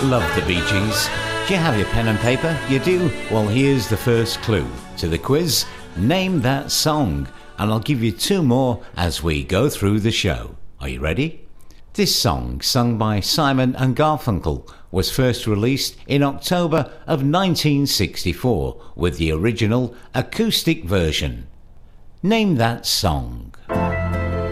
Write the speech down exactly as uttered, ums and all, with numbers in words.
Love the Bee Gees. Do you have your pen and paper? You do? Well, here's the first clue to the quiz. Name that song. And I'll give you two more as we go through the show. Are you ready? This song, sung by Simon and Garfunkel, was first released in October of nineteen sixty-four with the original acoustic version. Name that song.